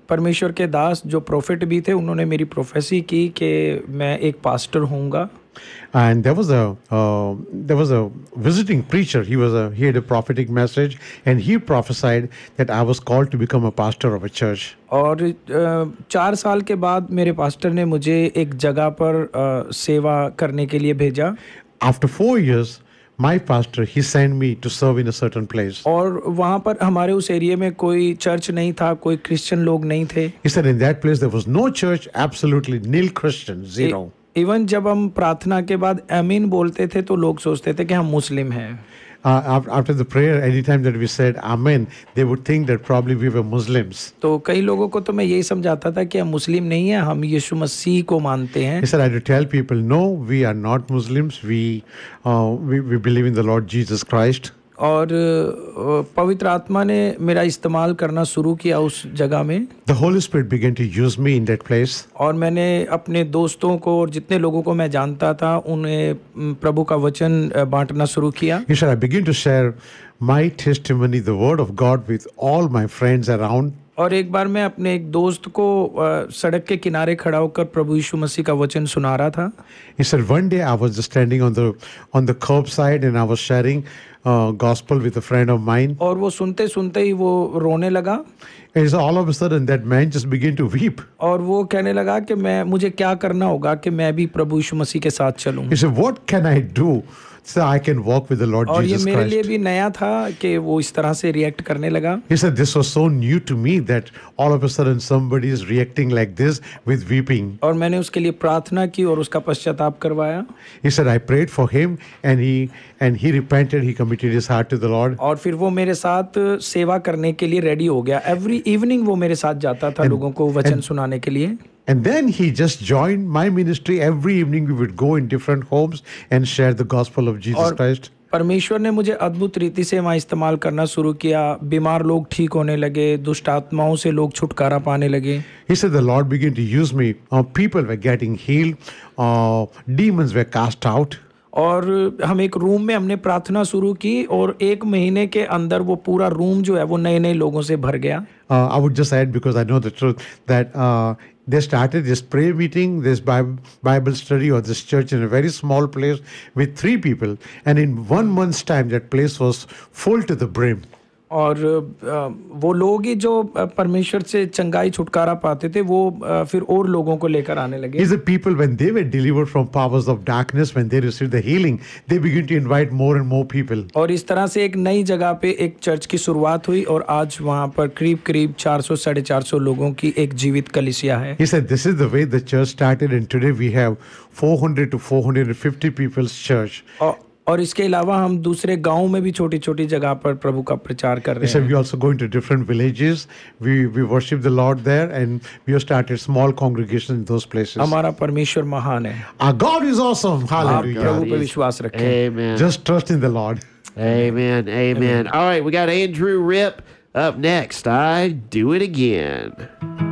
परमेश्वर के दास जो प्रोफेट भी थे, उन्होंने मेरी प्रोफेसी की कि मैं एक पास्टर होऊंगा। And there was a visiting preacher. He had a prophetic message, and he prophesied that I was called to become a pastor of a church. और 4 साल के बाद मेरे पास्टर ने मुझे एक जगह पर सेवा करने के लिए भेजा। After 4 years, my pastor, he sent me to serve in a certain place. और वहाँ पर हमारे उस एरिया में कोई चर्च नहीं था, कोई क्रिश्चियन लोग नहीं थे। He said in that place there was no church, absolutely nil Christians, zero. Even जब हम प्रार्थना के बाद आमीन बोलते थे तो लोग सोचते थे कि हम मुस्लिम हैं। After the prayer, anytime that we said Amen, they would think that probably we were Muslims. तो कई लोगों को तो मैं यही समझाता था कि हम मुस्लिम नहीं हैं, हम यीशु मसीह को मानते हैं। He said, I had to tell people, no, we are not Muslims. We believe in the Lord Jesus Christ. और पवित्र आत्मा ने मेरा इस्तेमाल करना शुरू किया उस जगह में। The Holy Spirit began to use me in that place. और मैंने अपने दोस्तों को और जितने लोगों को मैं जानता था उन्हें प्रभु का वचन बांटना शुरू किया। He said, I began to share my testimony, the word of God, with all my friends around. और एक बार मैं अपने एक दोस्त को सड़क के किनारे खड़ा होकर प्रभु यीशु मसीह का वचन सुना रहा था। He said, one day I was just standing on the curbside and I was sharing gospel with a friend of mine. और वो सुनते सुनते ही वो रोने लगा। And so all of a sudden that man just began to weep. और वो कहने लगा कि मुझे क्या करना होगा कि मैं भी प्रभु यीशु मसीह के साथ चलूं। He said, what can I do so I can walk with the Lord और Jesus ये मेरे लिए Christ? भी नया था कि वो इस तरह से रिएक्ट करने लगा। He said, this was so new to me that all of a sudden somebody is reacting like this with weeping. और मैंने उसके लिए प्रार्थना की और उसका पश्चाताप करवाया। He said, I prayed for him and he repented, he committed his heart to the Lord. और फिर वो मेरे साथ सेवा करने के लिए रेडी हो गया। एवरी इवनिंग वो मेरे साथ जाता था लोगों को वचन सुनाने के लिए। And then he just joined my ministry. Every evening we would go in different homes and share the gospel of Jesus Christ. परमेश्वर ने मुझे अद्भुत रीति से वहाँ इस्तेमाल करना शुरू किया। बीमार लोग ठीक होने लगे, दुष्ट आत्माओं से लोग छुटकारा पाने लगे। He said the Lord began to use me. People were getting healed. Demons were cast out. और हम एक रूम में हमने प्रार्थना शुरू की और 1 महीने के अंदर वो पूरा रूम जो है वो नए नए लोगों से भर गया। I would just add, because I know the truth, that they started this prayer meeting, this Bible study or this church in a very small place with 3 people. And in 1 month's time, that place was full to the brim. और वो लोग ही जो परमेश्वर से चंगाई छुटकारा पाते थे वो फिर और लोगों को लेकर आने लगे। These are people, when they were delivered from powers of darkness, when they received the healing, they began to invite more and more people. और इस तरह से एक नई जगह पे एक चर्च की शुरुआत हुई और आज वहाँ पर करीब 400-450 लोगों की एक जीवित कलीसिया है। He said, this is the way the church started, and today we have 400 to 450 people's church. और इसके अलावा हम दूसरे गांव में भी छोटी छोटी जगह पर प्रभु का प्रचार कर रहे हैं। We also go into different villages. We worship the Lord there, and we have started small congregations in those places. हमारा परमेश्वर महान है। Our God is awesome. Hallelujah. आप प्रभु पे विश्वास रखें। Amen. Just trust in the Lord. Amen. Amen. All right, we got Andrew Ripp up next. I do it again.